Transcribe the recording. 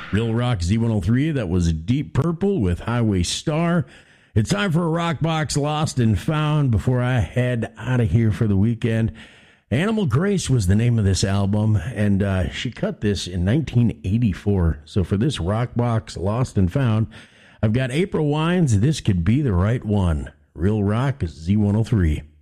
Real Rock Z103, that was Deep Purple with Highway Star. It's time for a Rock Box Lost and Found before I head out of here for the weekend. Animal Grace was the name of this album, and she cut this in 1984. So for this Rock Box Lost and Found, I've got April Wines, This Could Be the Right One. Real Rock Z103.